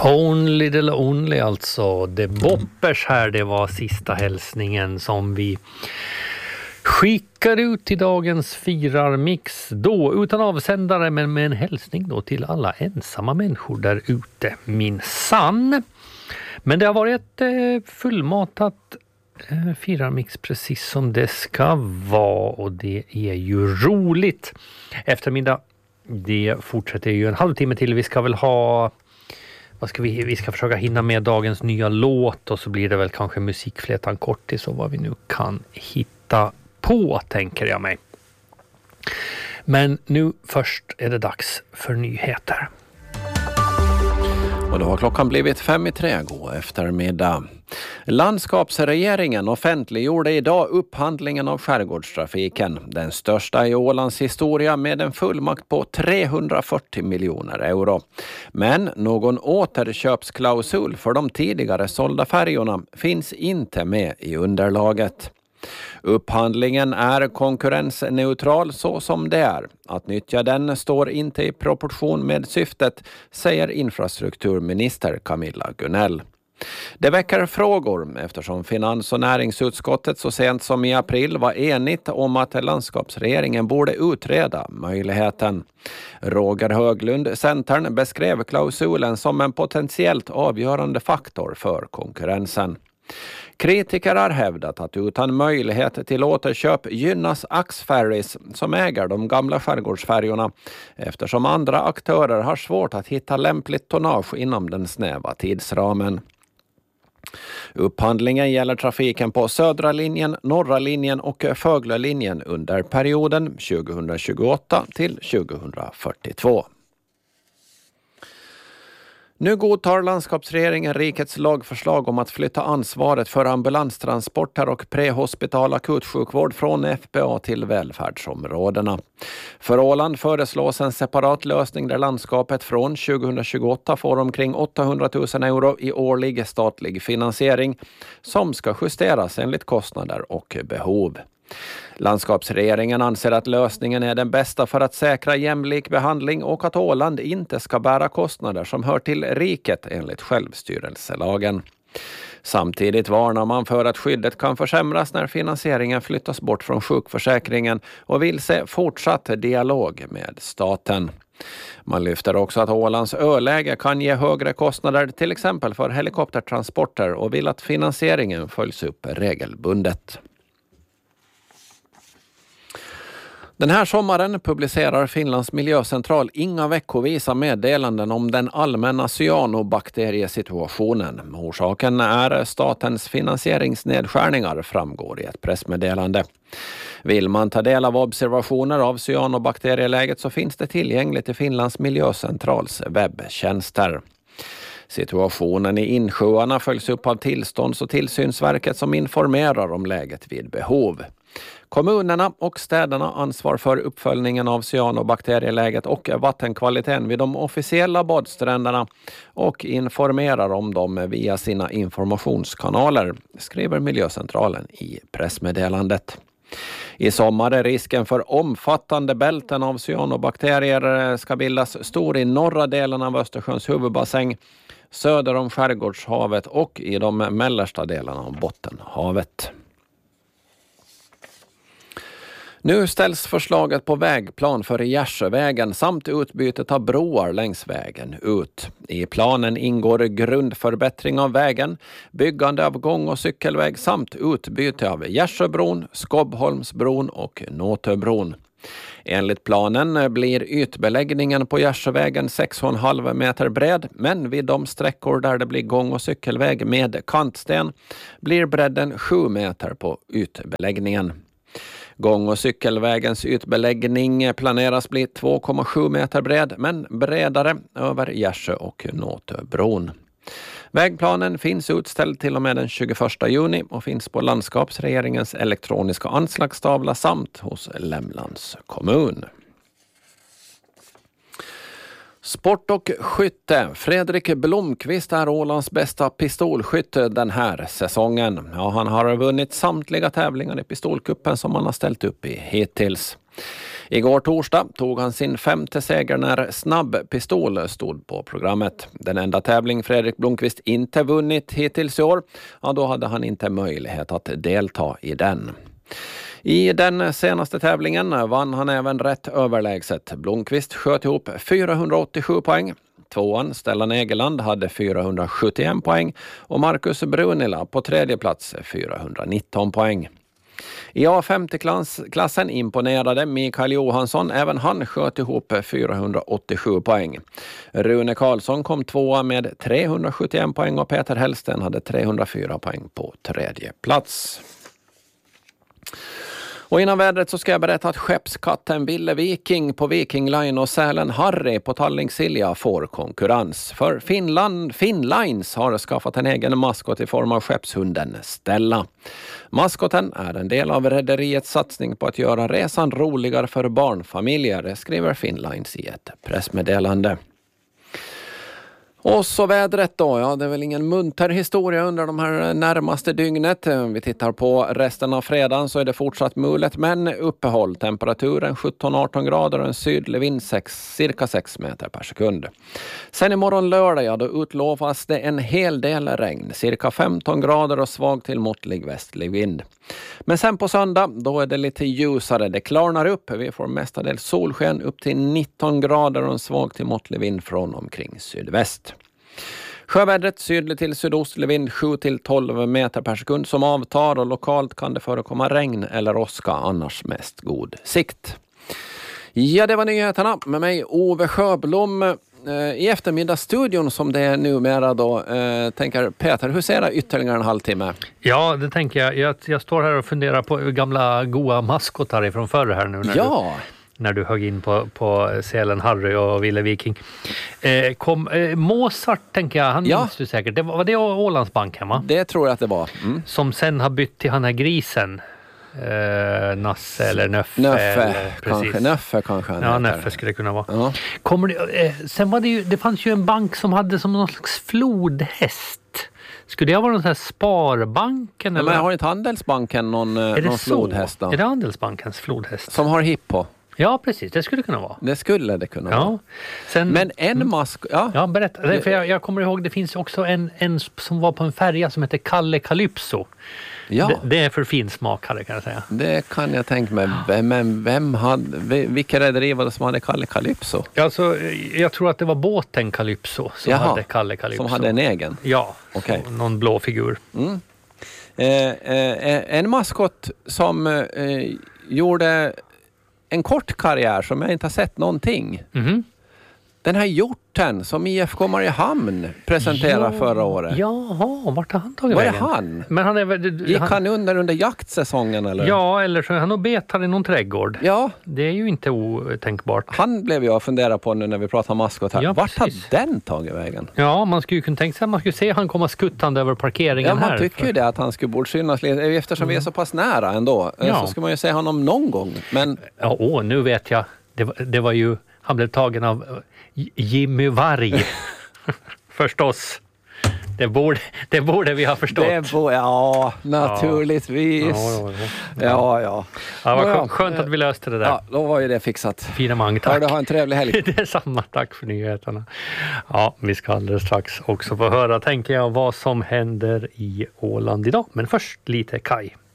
Hone Little Only alltså. The Boppers här, det var sista hälsningen som vi skickar ut i dagens firarmix. Då utan avsändare men med en hälsning då till alla ensamma människor där ute, minsann. Men det har varit ett fullmatat firarmix precis som det ska vara och det är ju roligt. Eftermiddag, det fortsätter ju en halvtimme till. Vi ska väl ha, vi ska försöka hinna med dagens nya låt och så blir det väl kanske musikflätan kortis och vad vi nu kan hitta på, tänker jag mig. Men nu först är det dags för nyheter. Och då har klockan blivit 5:03 god eftermiddag. Landskapsregeringen offentliggjorde idag upphandlingen av skärgårdstrafiken. Den största i Ålands historia med en fullmakt på 340 miljoner euro. Men någon återköpsklausul för de tidigare sålda färjorna finns inte med i underlaget. Upphandlingen är konkurrensneutral så som det är. Att nyttja den står inte i proportion med syftet, säger infrastrukturminister Camilla Gunnell. Det väcker frågor eftersom finans- och näringsutskottet så sent som i april var enigt om att landskapsregeringen borde utreda möjligheten. Roger Höglund, Centern, beskrev klausulen som en potentiellt avgörande faktor för konkurrensen. Kritiker har hävdat att utan möjlighet till återköp gynnas Axferries som äger de gamla skärgårdsfärjorna eftersom andra aktörer har svårt att hitta lämpligt tonnage inom den snäva tidsramen. Upphandlingen gäller trafiken på Södra linjen, Norra linjen och Föglölinjen under perioden 2028 till 2042. Nu godtar landskapsregeringen rikets lagförslag om att flytta ansvaret för ambulanstransporter och prehospital akutsjukvård från FBA till välfärdsområdena. För Åland föreslås en separat lösning där landskapet från 2028 får omkring 800 000 euro i årlig statlig finansiering som ska justeras enligt kostnader och behov. Landskapsregeringen anser att lösningen är den bästa för att säkra jämlik behandling och att Åland inte ska bära kostnader som hör till riket enligt självstyrelselagen. Samtidigt varnar man för att skyddet kan försämras när finansieringen flyttas bort från sjukförsäkringen och vill se fortsatt dialog med staten. Man lyfter också att Ålands öläge kan ge högre kostnader till exempel för helikoptertransporter och vill att finansieringen följs upp regelbundet. Den här sommaren publicerar Finlands miljöcentral inga veckovisa meddelanden om den allmänna cyanobakteriesituationen. Orsaken är statens finansieringsnedskärningar, framgår i ett pressmeddelande. Vill man ta del av observationer av cyanobakterieläget så finns det tillgängligt i Finlands miljöcentrals webbtjänster. Situationen i insjöarna följs upp av tillstånds- och tillsynsverket som informerar om läget vid behov. Kommunerna och städerna ansvar för uppföljningen av cyanobakterieläget och vattenkvaliteten vid de officiella badstränderna och informerar om dem via sina informationskanaler, skriver miljöcentralen i pressmeddelandet. I sommar är risken för omfattande bälten av cyanobakterier ska bildas stor i norra delen av Östersjöns huvudbassäng, söder om Skärgårdshavet och i de mellersta delarna av Bottenhavet. Nu ställs förslaget på vägplan för Gärsjövägen samt utbytet av broar längs vägen ut. I planen ingår grundförbättring av vägen, byggande av gång- och cykelväg samt utbyte av Gärsjöbron, Skobbholmsbron och Nåtöbron. Enligt planen blir ytbeläggningen på Gärsjövägen 6,5 meter bred, men vid de sträckor där det blir gång- och cykelväg med kantsten blir bredden 7 meter på ytbeläggningen. Gång- och cykelvägens ytbeläggning planeras bli 2,7 meter bred men bredare över Gärsjö- och Nåtöbron. Vägplanen finns utställd till och med den 21 juni och finns på landskapsregeringens elektroniska anslagstavla samt hos Lämlands kommun. Sport och skytte. Fredrik Blomqvist är Ålands bästa pistolskytte den här säsongen. Ja, han har vunnit samtliga tävlingar i pistolkuppen som han har ställt upp i hittills. Igår torsdag tog han sin 5:e seger när snabbpistol stod på programmet. Den enda tävling Fredrik Blomqvist inte vunnit hittills i år, ja, då hade han inte möjlighet att delta i den. I den senaste tävlingen vann han även rätt överlägset. Blomqvist sköt ihop 487 poäng. Tvåan Stellan Egeland hade 471 poäng och Marcus Brunila på tredje plats 419 poäng. I A50-klassen imponerade Mikael Johansson, även han sköt ihop 487 poäng. Rune Karlsson kom tvåa med 371 poäng och Peter Hellsten hade 304 poäng på tredje plats. Och innan vädret så ska jag berätta att skeppskatten Ville Viking på Viking Line och Sälen Harry på Tallink-Silja får konkurrens. För Finnlines har skaffat en egen maskot i form av skeppshunden Stella. Maskoten är en del av rederiets satsning på att göra resan roligare för barnfamiljer, skriver Finnlines i ett pressmeddelande. Och så vädret då, ja det är väl ingen munter historia under de här närmaste dygnet. Vi tittar på resten av fredagen så är det fortsatt mulet men uppehåll. Temperaturen 17-18 grader och en sydlig vind cirka 6 meter per sekund. Sen imorgon lördag, ja då utlovas det en hel del regn. Cirka 15 grader och svag till måttlig västlig vind. Men sen på söndag då är det lite ljusare. Det klarnar upp. Vi får mestadels solsken upp till 19 grader och en svag till måttlig vind från omkring sydväst. Sjövädret sydlig till sydostlig vind 7-12 meter per sekund som avtar och lokalt kan det förekomma regn eller åska, annars mest god sikt. Ja, det var nyheterna med mig Ove Sjöblom. I eftermiddagsstudion som det är numera då tänker Peter, hur ser det ytterligare en halvtimme? Ja, det tänker jag. Jag står här och funderar på gamla goa maskotar ifrån förr här nu när du högg in på Sälen Harry och Ville Viking. Mozart tänker jag, han minns du säkert. Var det Ålandsbanken va? Det tror jag att det var. Mm. Som sen har bytt till han här grisen. Nasse eller Nöffe. Nöffe kanske. Ja, Nöffe skulle det kunna vara. Ja. Sen var det fanns ju en bank som hade som någon slags flodhäst. Skulle det vara någon sån här Sparbanken? Ja, eller? Men har inte Handelsbanken någon flodhäst då? Är det Handelsbankens flodhäst? Som har hippo? Ja, precis. Det skulle kunna vara. Det skulle det kunna vara. Sen, men en mask... Ja, berätta. För jag kommer ihåg, det finns också en som var på en färja som heter Kalle Calypso. Ja. Det är för fin smakare kan jag säga. Det kan jag tänka mig. Men vilka rederi var det som hade Kalle Calypso? Alltså, jag tror att det var båten Calypso som hade Kalle Calypso. Som hade en egen? Ja, okay. Någon blå figur. Mm. En maskot som gjorde en kort karriär som jag inte har sett någonting. Mm-hmm. Den här hjorten som IFK Mariehamn presenterade förra året. Jaha, vart har han tagit vägen? Var är han? Men han är, gick han under jaktsäsongen eller? Ja, eller så han och betade i någon trädgård. Ja. Det är ju inte otänkbart. Han blev jag fundera på nu när vi pratar maskot här. Ja, vart har den tagit vägen? Ja, man skulle ju kunna tänka sig att man skulle se han komma skuttande över parkeringen här. Ja, man tycker ju det att han skulle borde synas lite. Eftersom vi är så pass nära ändå så ska man ju se honom någon gång. Men... Ja, nu vet jag. Det var ju, han blev tagen av Jimmy Varg. Förstås. Det borde vi ha förstått. Ja, naturligtvis. Ja. Ja, vad skönt att vi löste det där. Ja, då var ju det fixat. Finemang, tack. Ja, ha en trevlig helg. Det är samma, tack för nyheterna. Ja, vi ska alldeles strax också få höra, tänker jag, vad som händer i Åland idag. Men först lite Kaj.